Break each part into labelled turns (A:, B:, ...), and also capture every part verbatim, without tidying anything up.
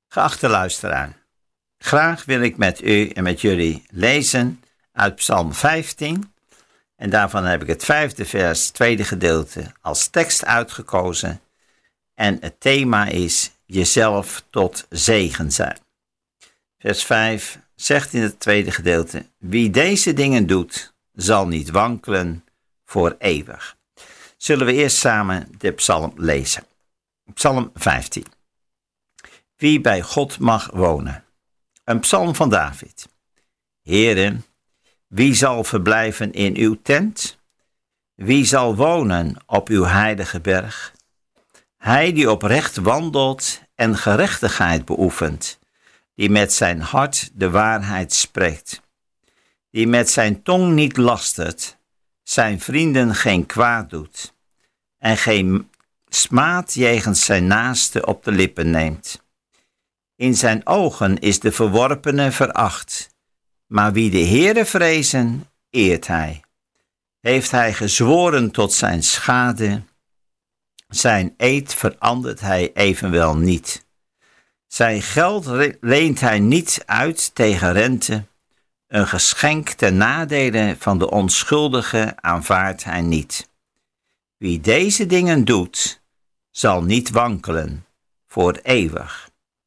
A: Geachte luisteraar, graag wil ik met u en met jullie lezen uit Psalm vijftien. En daarvan heb ik het vijfde vers, tweede gedeelte, als tekst uitgekozen. En het thema is jezelf tot zegen zijn. Vers vijf zegt in het tweede gedeelte: wie deze dingen doet, zal niet wankelen voor eeuwig. Zullen we eerst samen de psalm lezen. Psalm vijftien. Wie bij God mag wonen. Een psalm van David. Heere, wie zal verblijven in uw tent? Wie zal wonen op uw heilige berg? Hij die oprecht wandelt en gerechtigheid beoefent, die met zijn hart de waarheid spreekt, die met zijn tong niet lastert, zijn vrienden geen kwaad doet en geen smaad jegens zijn naaste op de lippen neemt. In zijn ogen is de verworpene veracht, maar wie de Heere vrezen, eert hij. Heeft hij gezworen tot zijn schade, zijn eed verandert hij evenwel niet. Zijn geld leent hij niet uit tegen rente, een geschenk ten nadele van de onschuldige aanvaardt hij niet. Wie deze dingen doet, zal niet wankelen voor eeuwig.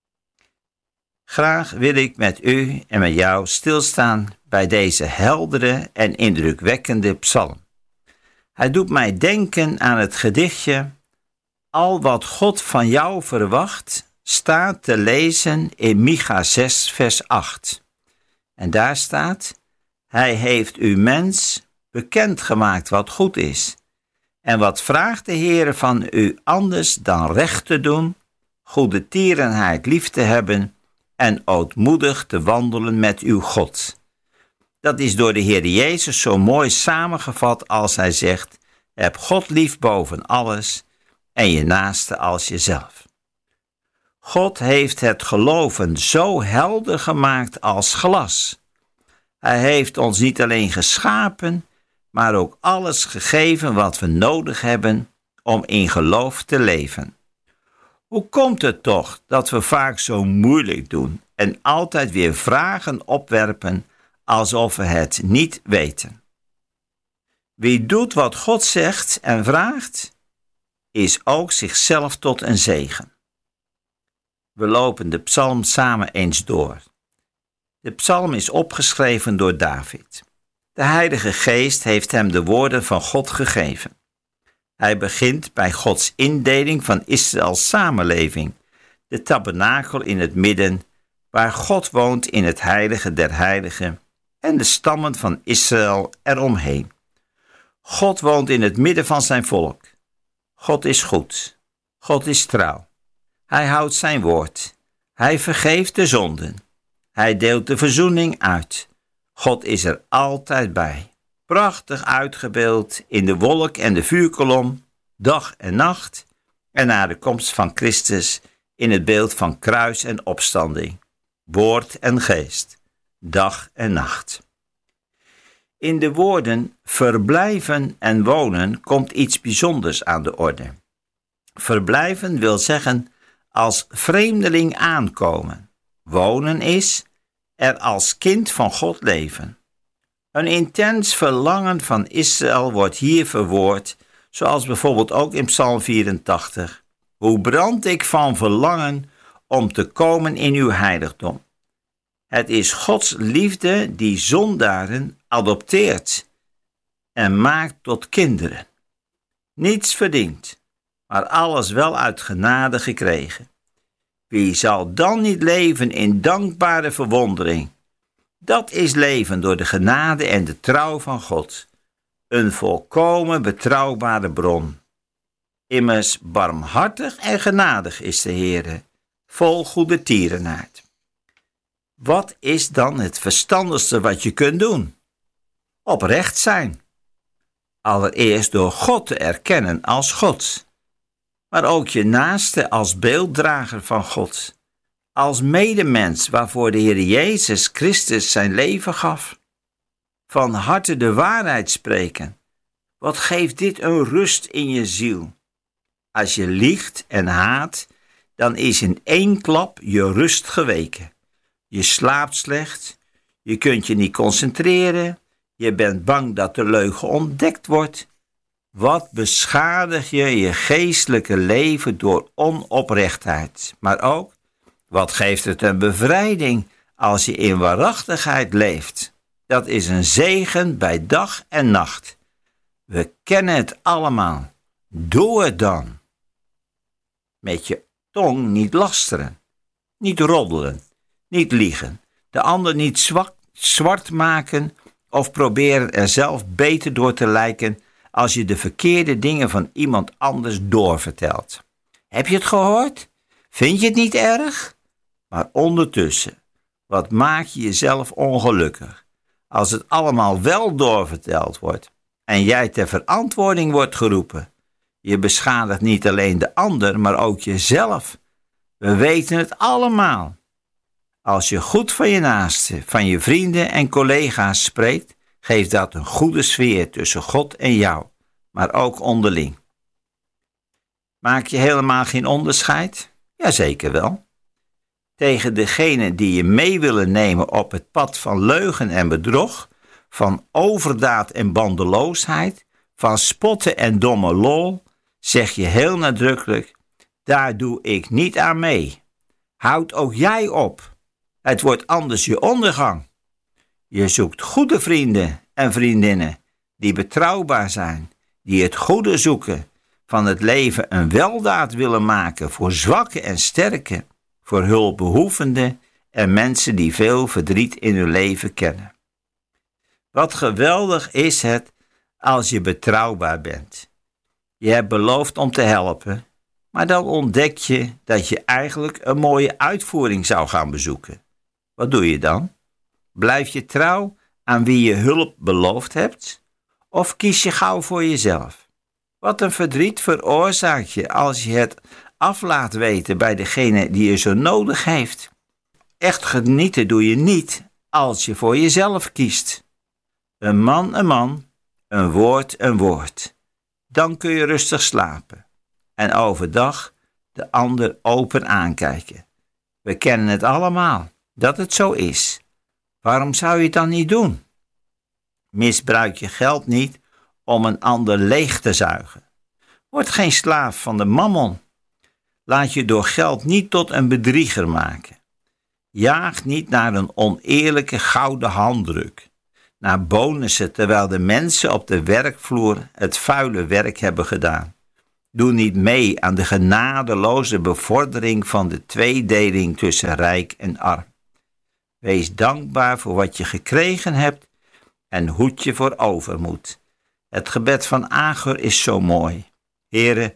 A: Graag wil ik met u en met jou stilstaan bij deze heldere en indrukwekkende psalm. Hij doet mij denken aan het gedichtje: al wat God van jou verwacht, staat te lezen in Micha zes vers acht. En daar staat: hij heeft u mens bekendgemaakt wat goed is. En wat vraagt de Heere van u anders dan recht te doen, goede tierenheid lief te hebben en ootmoedig te wandelen met uw God. Dat is door de Heer Jezus zo mooi samengevat als hij zegt: heb God lief boven alles en je naaste als jezelf. God heeft het geloven zo helder gemaakt als glas. Hij heeft ons niet alleen geschapen, maar ook alles gegeven wat we nodig hebben om in geloof te leven. Hoe komt het toch dat we vaak zo moeilijk doen en altijd weer vragen opwerpen alsof we het niet weten? Wie doet wat God zegt en vraagt, is ook zichzelf tot een zegen. We lopen de psalm samen eens door. De psalm is opgeschreven door David. De Heilige Geest heeft hem de woorden van God gegeven. Hij begint bij Gods indeling van Israëls samenleving, de tabernakel in het midden, waar God woont in het heilige der heiligen en de stammen van Israël eromheen. God woont in het midden van zijn volk. God is goed. God is trouw. Hij houdt zijn woord. Hij vergeeft de zonden. Hij deelt de verzoening uit. God is er altijd bij. Prachtig uitgebeeld in de wolk en de vuurkolom, dag en nacht, en na de komst van Christus in het beeld van kruis en opstanding, woord en geest, dag en nacht. In de woorden verblijven en wonen komt iets bijzonders aan de orde. Verblijven wil zeggen als vreemdeling aankomen. Wonen is er als kind van God leven. Een intens verlangen van Israël wordt hier verwoord, zoals bijvoorbeeld ook in Psalm vierentachtig. Hoe brand ik van verlangen om te komen in uw heiligdom. Het is Gods liefde die zondaren adopteert en maakt tot kinderen. Niets verdiend, maar alles wel uit genade gekregen. Wie zal dan niet leven in dankbare verwondering? Dat is leven door de genade en de trouw van God. Een volkomen betrouwbare bron. Immers barmhartig en genadig is de Heere, vol goede tierenheid. Wat is dan het verstandigste wat je kunt doen? Oprecht zijn. Allereerst door God te erkennen als God, maar ook je naaste als beelddrager van God, als medemens waarvoor de Heer Jezus Christus zijn leven gaf. Van harte de waarheid spreken. Wat geeft dit een rust in je ziel? Als je liegt en haat, dan is in één klap je rust geweken. Je slaapt slecht, je kunt je niet concentreren, je bent bang dat de leugen ontdekt wordt. Wat beschadig je je geestelijke leven door onoprechtheid. Maar ook, wat geeft het een bevrijding als je in waarachtigheid leeft. Dat is een zegen bij dag en nacht. We kennen het allemaal. Doe het dan. Met je tong niet lasteren, niet roddelen, niet liegen, de ander niet zwak, zwart maken of proberen er zelf beter door te lijken als je de verkeerde dingen van iemand anders doorvertelt. Heb je het gehoord? Vind je het niet erg? Maar ondertussen, wat maak je jezelf ongelukkig als het allemaal wel doorverteld wordt en jij ter verantwoording wordt geroepen? Je beschadigt niet alleen de ander, maar ook jezelf. We weten het allemaal. Als je goed van je naasten, van je vrienden en collega's spreekt, geeft dat een goede sfeer tussen God en jou, maar ook onderling. Maak je helemaal geen onderscheid? Jazeker wel. Tegen degenen die je mee willen nemen op het pad van leugen en bedrog, van overdaad en bandeloosheid, van spotten en domme lol, zeg je heel nadrukkelijk, daar doe ik niet aan mee. Houd ook jij op. Het wordt anders je ondergang. Je zoekt goede vrienden en vriendinnen die betrouwbaar zijn, die het goede zoeken, van het leven een weldaad willen maken voor zwakken en sterken, voor hulpbehoevenden en mensen die veel verdriet in hun leven kennen. Wat geweldig is het als je betrouwbaar bent. Je hebt beloofd om te helpen, maar dan ontdek je dat je eigenlijk een mooie uitvoering zou gaan bezoeken. Wat doe je dan? Blijf je trouw aan wie je hulp beloofd hebt? Of kies je gauw voor jezelf? Wat een verdriet veroorzaakt je als je het af laat weten bij degene die je zo nodig heeft. Echt genieten doe je niet als je voor jezelf kiest. Een man een man, een woord een woord. Dan kun je rustig slapen en overdag de ander open aankijken. We kennen het allemaal, dat het zo is. Waarom zou je het dan niet doen? Misbruik je geld niet om een ander leeg te zuigen. Word geen slaaf van de mammon. Laat je door geld niet tot een bedrieger maken. Jaag niet naar een oneerlijke gouden handdruk, naar bonussen terwijl de mensen op de werkvloer het vuile werk hebben gedaan. Doe niet mee aan de genadeloze bevordering van de tweedeling tussen rijk en arm. Wees dankbaar voor wat je gekregen hebt en hoed je voor overmoed. Het gebed van Agur is zo mooi. Heere,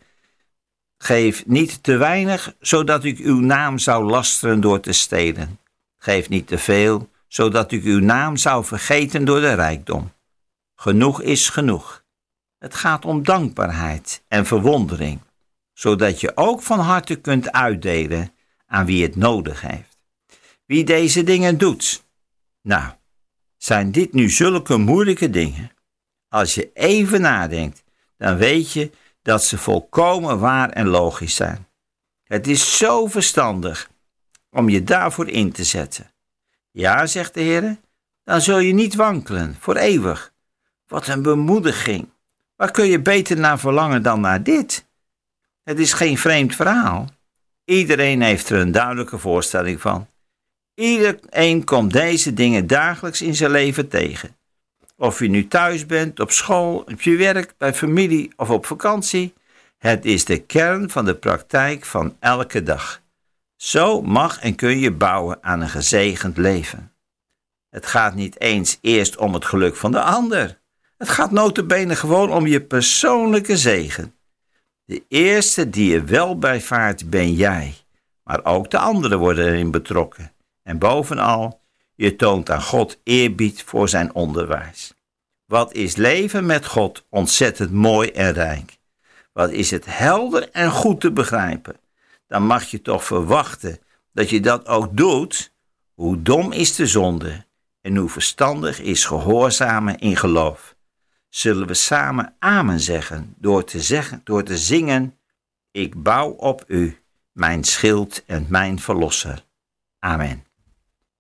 A: geef niet te weinig, zodat ik uw naam zou lasteren door te stelen. Geef niet te veel, zodat ik uw naam zou vergeten door de rijkdom. Genoeg is genoeg. Het gaat om dankbaarheid en verwondering, zodat je ook van harte kunt uitdelen aan wie het nodig heeft. Wie deze dingen doet, nou, zijn dit nu zulke moeilijke dingen? Als je even nadenkt, dan weet je dat ze volkomen waar en logisch zijn. Het is zo verstandig om je daarvoor in te zetten. Ja, zegt de Heer, dan zul je niet wankelen, voor eeuwig. Wat een bemoediging. Waar kun je beter naar verlangen dan naar dit? Het is geen vreemd verhaal. Iedereen heeft er een duidelijke voorstelling van. Iedereen komt deze dingen dagelijks in zijn leven tegen. Of je nu thuis bent, op school, op je werk, bij familie of op vakantie. Het is de kern van de praktijk van elke dag. Zo mag en kun je bouwen aan een gezegend leven. Het gaat niet eens eerst om het geluk van de ander. Het gaat nota bene gewoon om je persoonlijke zegen. De eerste die er wel bij vaart ben jij, maar ook de anderen worden erin betrokken. En bovenal, je toont aan God eerbied voor zijn onderwijs. Wat is leven met God ontzettend mooi en rijk. Wat is het helder en goed te begrijpen. Dan mag je toch verwachten dat je dat ook doet. Hoe dom is de zonde en hoe verstandig is gehoorzamen in geloof. Zullen we samen amen zeggen door te, zeggen, door te zingen, ik bouw op u, mijn schild en mijn verlosser. Amen.